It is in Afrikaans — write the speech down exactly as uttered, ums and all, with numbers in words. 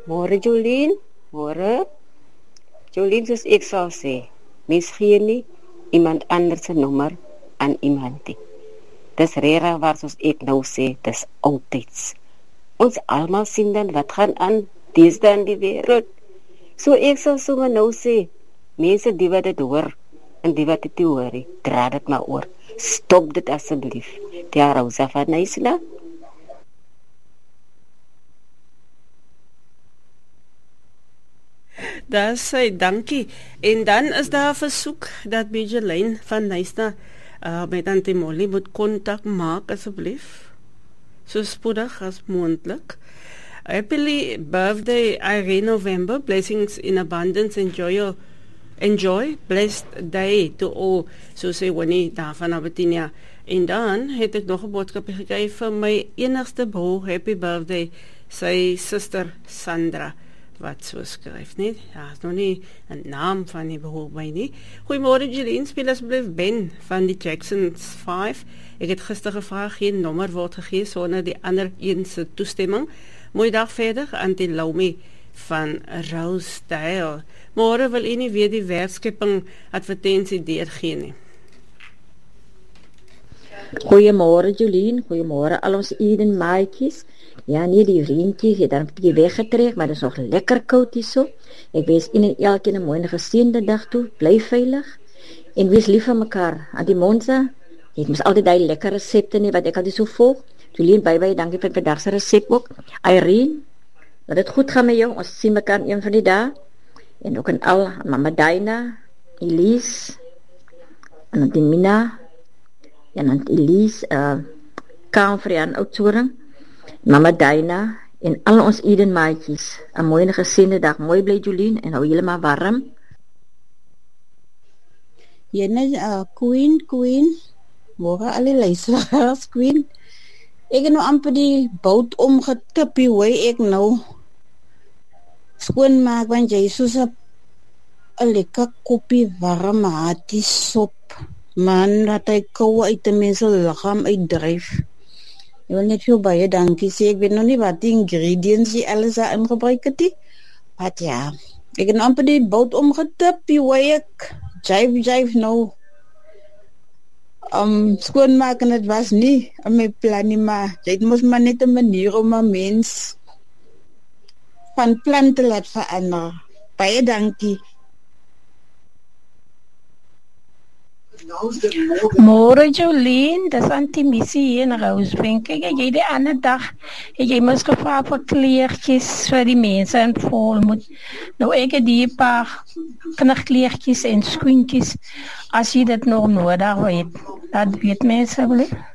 Môre Jolien, môre. Jolien, soos ek sal sê, mens gee nie iemand anders se nommer aan iemand nie. Dis regtig waar soos ek nou sê, dis altyds. Ons almal sien dan wat gaan aan deesdae in die wêreld. So ek sal sommer nou sê, mense die wat dit hoor en die wat dit nie hoor nie, dra dit maar oor. Stop dit asseblief. Tia Rosa van Nysna. Daar sê dankie. En dan is daar 'n versoek dat Benjamin van Nysna uh, met Auntie Molly moet kontak maak asseblief. So spoedig as moontlik. Happy birthday Irene November. Blessings in abundance. Enjoy your enjoy blessed day to all. So sê Winnie daar van Abetinia. En dan het ek nog 'n boodskap gekry vir my enigste broer. Happy birthday sy suster Sandra. Wat so skryf, nie? Ja, is nog nie 'n naam van die broer by nie. Goeiemôre Jeline, speel asseblief Ben van die Jacksons vyf. Ek het gister gevra, geen nommer word gegee sonder die ander een se toestemming. Mooi dag verder, Auntie Lomi van Rosedale. Môre wil u nie weer die werkskepping advertensie deurgee nie. Goeiemôre Jolien, goeiemôre al ons Eden maatjies. Ja, nee, die vriendjies het dan 'n bietjie weggetrek, maar dit is nog lekker koud hierso. Ek wens een en elkeen 'n mooi en geseënde dag toe. Bly veilig en wees lief vir mekaar. Aan die Monza, ek mis altyd daai lekker resepte nie wat ek altyd so volg. Jolien, baie baie dankie vir vandag se resep ook. Irene, dat dit goed gaan met jou. Ons sien mekaar een van die dae. En ook aan al Mama Dina, Elise, en aan die Mina, en aan Elise, uh, Kaan vir Jan Oudtshoorn, Mama Dina, en al ons Eden maatjies. 'n mooi en geseënde dag. Mooi bly Jolien en hou julle maar warm. Jene, uh, Queen, Queen, môre al die luisteraars, Queen. Ek het nou amper die boot omgetip, hoe ek nou skoonmaak, want jy soos 'n lekker koppie warm hatie sop. Man, dat hy koue uit die mense lichaam uitdryf. Ek wil net veel baie dankie sê. Ek weet nog nie wat die ingredients jy alles daar ingebruik het nie. Maar ja, ek het nou amper die boot omgetip, hoe ek jive, jive nou Um, skoonmaak en het was nie in my plan nie, maar dit moes maar net 'n manier om 'n mens van plan te laat verander. Baie dankie. Môre Jolien, dis Auntie Missy hier in Roosbank. Kyk, jy die ander dag, jy moes gevra vir kleertjies vir die mense in volmoed. Nou ek het die paar knigkleertjies en skoentjies, as jy dit nog nodig het, dat weet mense wel.